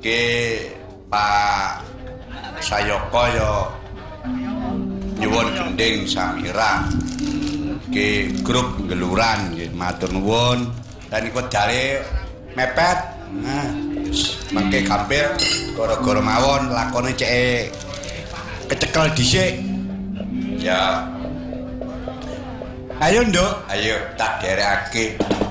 Ki Pak Sayoko ya nyuwun gending samira. Ki grup geluran nggih matur nuwun. Dan ikut jare mepet. Nah, mangke gampil gara-gara mawon lakone cek kecekel dhisik. Ya. Ayo, Nduk, ayo tak derekake.